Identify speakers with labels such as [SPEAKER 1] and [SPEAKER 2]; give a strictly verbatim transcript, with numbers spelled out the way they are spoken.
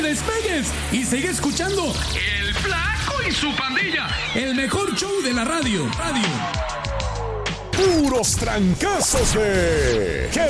[SPEAKER 1] despegues y sigue escuchando El Flaco y su Pandilla, el mejor show de la radio. Radio.
[SPEAKER 2] Puros trancazos de